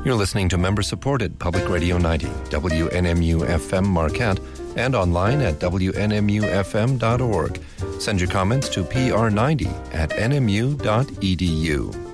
You're listening to member-supported Public Radio 90, WNMU-FM Marquette, and online at WNMUFM.org. Send your comments to pr90@nmu.edu.